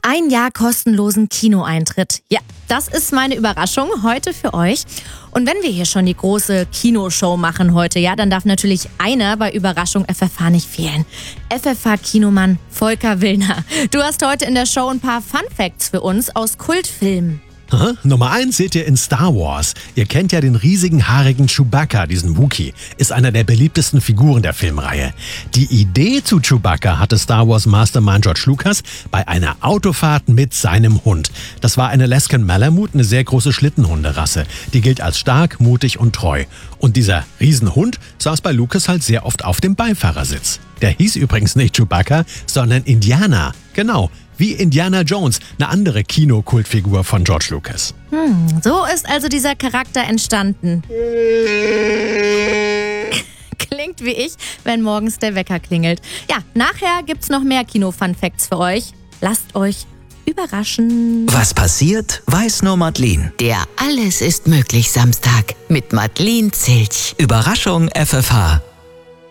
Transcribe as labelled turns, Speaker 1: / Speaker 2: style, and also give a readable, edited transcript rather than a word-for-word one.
Speaker 1: Ein Jahr kostenlosen Kinoeintritt. Ja, das ist meine Überraschung heute für euch. Und wenn wir hier schon die große Kinoshow machen heute, ja, dann darf natürlich einer bei Überraschung FFH nicht fehlen. FFH-Kinomann Volker Willner. Du hast heute in der Show ein paar Fun-Facts für uns aus Kultfilmen.
Speaker 2: Nummer 1 seht ihr in Star Wars. Ihr kennt ja den riesigen, haarigen Chewbacca, diesen Wookie. Ist einer der beliebtesten Figuren der Filmreihe. Die Idee zu Chewbacca hatte Star Wars Mastermind George Lucas bei einer Autofahrt mit seinem Hund. Das war eine Alaskan Malamute, eine sehr große Schlittenhunderasse. Die gilt als stark, mutig und treu. Und dieser Riesenhund saß bei Lucas halt sehr oft auf dem Beifahrersitz. Der hieß übrigens nicht Chewbacca, sondern Indiana. Genau. Wie Indiana Jones, eine andere Kinokultfigur von George Lucas.
Speaker 1: So ist also dieser Charakter entstanden. Klingt wie ich, wenn morgens der Wecker klingelt. Ja, nachher gibt's noch mehr Kino-Fun-Facts für euch. Lasst euch überraschen.
Speaker 3: Was passiert, weiß nur Madeleine.
Speaker 4: Der Alles ist möglich Samstag mit Madeleine Zilch.
Speaker 3: Überraschung FFH.